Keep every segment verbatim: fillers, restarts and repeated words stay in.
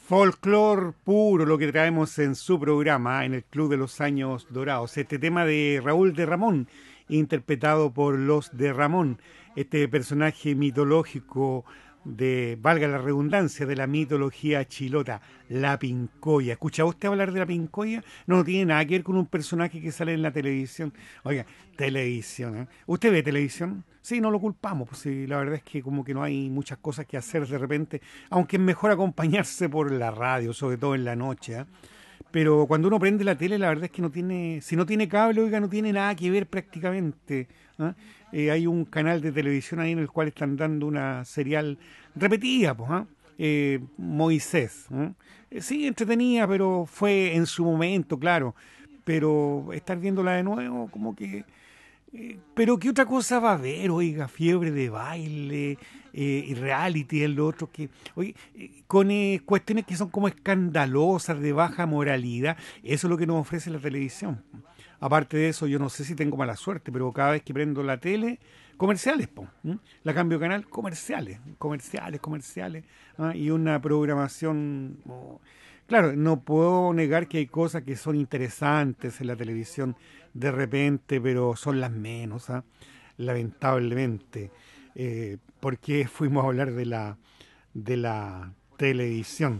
Folclor puro, lo que traemos en su programa, en el Club de los Años Dorados. Este tema de Raúl de Ramón, interpretado por los de Ramón, este personaje mitológico de, valga la redundancia, de la mitología chilota, la Pincoya. ¿Escucha usted hablar de la Pincoya? No, no tiene nada que ver con un personaje que sale en la televisión. Oiga, televisión, ¿eh? ¿Usted ve televisión? Sí, no lo culpamos, pues sí, la verdad es que como que no hay muchas cosas que hacer de repente, aunque es mejor acompañarse por la radio, sobre todo en la noche, ¿eh? Pero cuando uno prende la tele, la verdad es que no tiene, si no tiene cable, oiga, no tiene nada que ver prácticamente. ¿Ah? Eh, hay un canal de televisión ahí en el cual están dando una serial repetida, pues, ¿ah? Eh, Moisés. ¿Ah? Eh, sí, entretenida, pero fue en su momento, claro. Pero estar viéndola de nuevo, como que eh, pero ¿qué otra cosa va a haber? Oiga, fiebre de baile, eh, y reality, es lo otro que, oye, eh, con eh, cuestiones que son como escandalosas, de baja moralidad, eso es lo que nos ofrece la televisión. Aparte de eso, yo no sé si tengo mala suerte, pero cada vez que prendo la tele, comerciales, po, ¿m? La cambio de canal, comerciales, comerciales, comerciales, ¿ah? Y una programación... oh, claro, no puedo negar que hay cosas que son interesantes en la televisión de repente, pero son las menos, ¿ah? Lamentablemente. Eh, ¿por qué fuimos a hablar de la, de la televisión?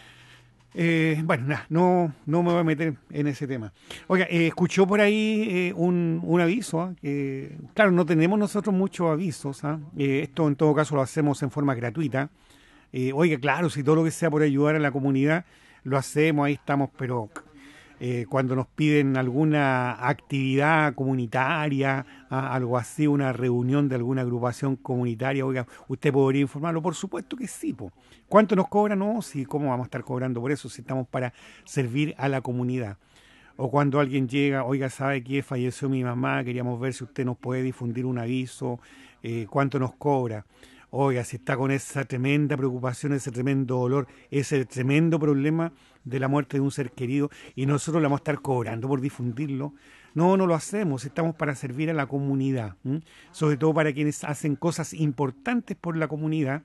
Eh, bueno, nada, no, no me voy a meter en ese tema. Oiga, eh, escuchó por ahí eh, un, un aviso, ¿ah? Que, claro, no tenemos nosotros muchos avisos, ¿ah? Eh, esto en todo caso lo hacemos en forma gratuita. Eh, oiga, claro, si todo lo que sea por ayudar a la comunidad, lo hacemos, ahí estamos, pero eh, cuando nos piden alguna actividad comunitaria, ah, algo así, una reunión de alguna agrupación comunitaria, oiga, ¿usted podría informarlo? Por supuesto que sí, po. ¿Cuánto nos cobran? No, sí, ¿cómo vamos a estar cobrando por eso si estamos para servir a la comunidad? O cuando alguien llega, oiga, ¿sabe qué? Falleció mi mamá, queríamos ver si usted nos puede difundir un aviso, eh, ¿cuánto nos cobra? Oiga, si está con esa tremenda preocupación, ese tremendo dolor, ese tremendo problema de la muerte de un ser querido, y nosotros le vamos a estar cobrando por difundirlo. No, no lo hacemos, estamos para servir a la comunidad, ¿m? Sobre todo para quienes hacen cosas importantes por la comunidad.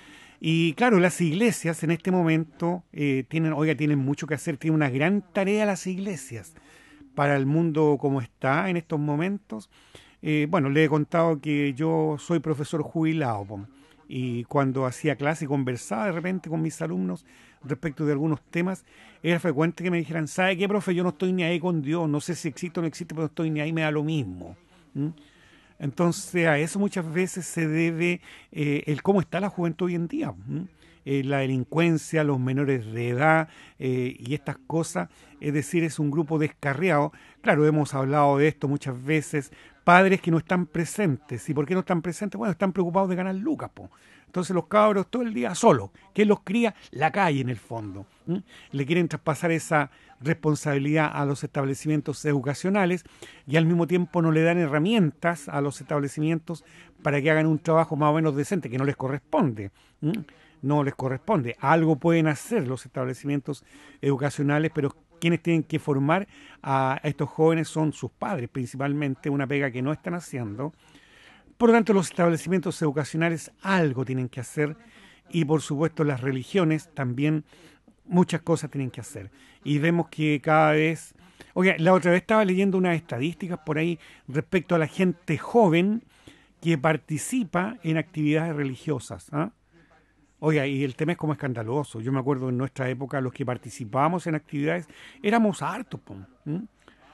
Y claro, las iglesias en este momento eh, tienen, oiga, tienen mucho que hacer, tienen una gran tarea las iglesias para el mundo como está en estos momentos. Eh, bueno, le he contado que yo soy profesor jubilado, po, y cuando hacía clase y conversaba de repente con mis alumnos respecto de algunos temas, era frecuente que me dijeran, ¿sabe qué, profe? Yo no estoy ni ahí con Dios, no sé si existe o no existe, pero no estoy ni ahí, me da lo mismo. ¿Mm? Entonces a eso muchas veces se debe eh, el cómo está la juventud hoy en día. ¿M? Eh, la delincuencia, los menores de edad eh, y estas cosas, es decir, es un grupo descarriado. Claro, hemos hablado de esto muchas veces, padres que no están presentes. ¿Y por qué no están presentes? Bueno, están preocupados de ganar lucas, po. Entonces los cabros todo el día solos. ¿Quién los cría? La calle en el fondo. ¿M? Le quieren traspasar esa responsabilidad a los establecimientos educacionales y al mismo tiempo no le dan herramientas a los establecimientos para que hagan un trabajo más o menos decente, que no les corresponde. ¿M? No les corresponde. Algo pueden hacer los establecimientos educacionales, pero quienes tienen que formar a estos jóvenes son sus padres, principalmente, una pega que no están haciendo. Por lo tanto, los establecimientos educacionales algo tienen que hacer y, por supuesto, las religiones también muchas cosas tienen que hacer. Y vemos que cada vez... Oiga, la otra vez estaba leyendo unas estadísticas por ahí respecto a la gente joven que participa en actividades religiosas, ¿ah? Oiga, y el tema es como escandaloso. Yo me acuerdo en nuestra época los que participábamos en actividades éramos hartos, po. ¿M?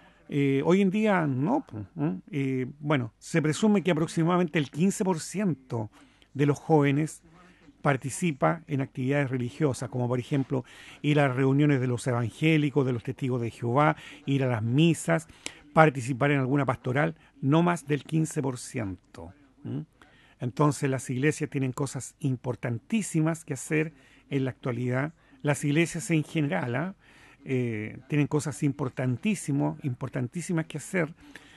Eh, hoy en día no, po. ¿M? Eh, bueno, se presume que aproximadamente el quince por ciento de los jóvenes participa en actividades religiosas, como por ejemplo ir a las reuniones de los evangélicos, de los testigos de Jehová, ir a las misas, participar en alguna pastoral, no más del quince por ciento. ¿M? Entonces las iglesias tienen cosas importantísimas que hacer en la actualidad. Las iglesias en general ¿eh? Eh, tienen cosas importantísimas, importantísimas que hacer.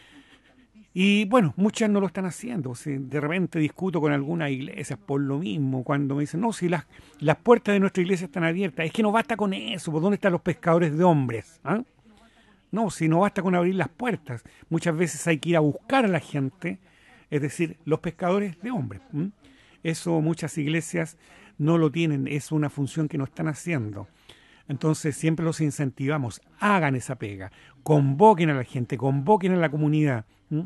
Y bueno, muchas no lo están haciendo. Si de repente discuto con algunas iglesias por lo mismo, cuando me dicen, no, si las, las puertas de nuestra iglesia están abiertas, es que no basta con eso, ¿por dónde están los pescadores de hombres? ¿Ah? No, si no basta con abrir las puertas, muchas veces hay que ir a buscar a la gente, es decir, los pescadores de hombres. ¿M? Eso muchas iglesias no lo tienen, es una función que no están haciendo. Entonces siempre los incentivamos, hagan esa pega, convoquen a la gente, convoquen a la comunidad, ¿m?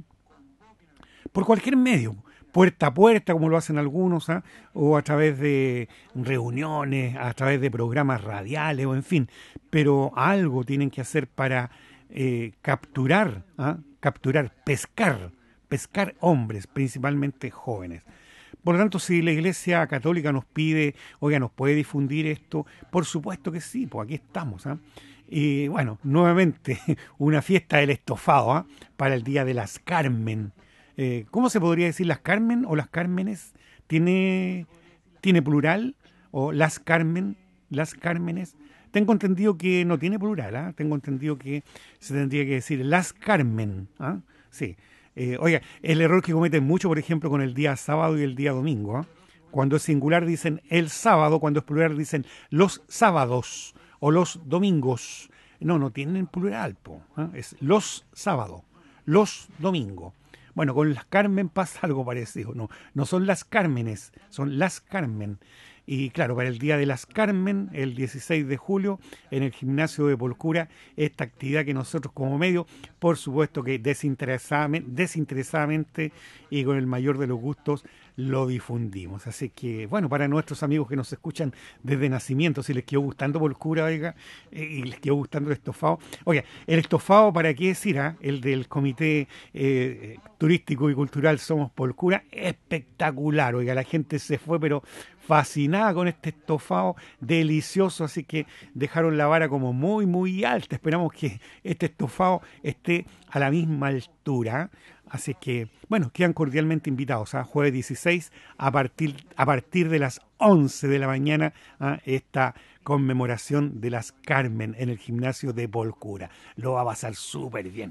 Por cualquier medio, puerta a puerta, como lo hacen algunos, ¿ah? O a través de reuniones, a través de programas radiales, o en fin, pero algo tienen que hacer para eh, capturar, ¿ah? Capturar, pescar, pescar hombres, principalmente jóvenes. Por lo tanto, si la Iglesia Católica nos pide, oiga, ¿nos puede difundir esto? Por supuesto que sí, pues aquí estamos. ¿Ah? Y bueno, nuevamente, una fiesta del estofado, ¿ah? Para el Día de las Carmen. Eh, ¿Cómo se podría decir las Carmen o las Cármenes? ¿Tiene, tiene plural? ¿O las Carmen, las Cármenes? Tengo entendido que no tiene plural, ¿ah? Tengo entendido que se tendría que decir las Carmen. ¿Ah? Sí. Eh, oiga, el error que cometen mucho, por ejemplo, con el día sábado y el día domingo. ¿Ah? Cuando es singular dicen el sábado, cuando es plural dicen los sábados o los domingos. No, no tienen plural, po, ¿ah? Es los sábados, los domingos. Bueno, con las Carmen pasa algo parecido. No, no son las Cármenes, son las Carmen. Y claro, para el Día de las Carmen, el dieciséis de julio, en el gimnasio de Polcura, esta actividad que nosotros como medio, por supuesto que desinteresadamente, desinteresadamente y con el mayor de los gustos, lo difundimos. Así que, bueno, para nuestros amigos que nos escuchan desde nacimiento, si les quedó gustando Polcura, oiga, eh, y les quedó gustando el estofado. Oiga, el estofado, ¿para qué decir? Ah? El del Comité eh, Turístico y Cultural Somos Polcura, espectacular. Oiga, la gente se fue, pero fascinada con este estofado delicioso, así que dejaron la vara como muy, muy alta. Esperamos que este estofado esté a la misma altura. Así que, bueno, quedan cordialmente invitados a ¿eh? Jueves dieciséis a partir, a partir de las once de la mañana a esta conmemoración de las Carmen en el gimnasio de Polcura. Lo va a pasar súper bien.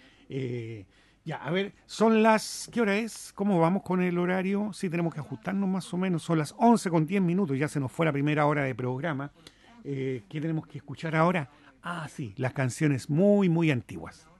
Eh, Ya, a ver, son las... ¿Qué hora es? ¿Cómo vamos con el horario? Sí, tenemos que ajustarnos más o menos. Son las once con diez minutos, ya se nos fue la primera hora de programa. Eh, ¿Qué tenemos que escuchar ahora? Ah, sí, las canciones muy, muy antiguas.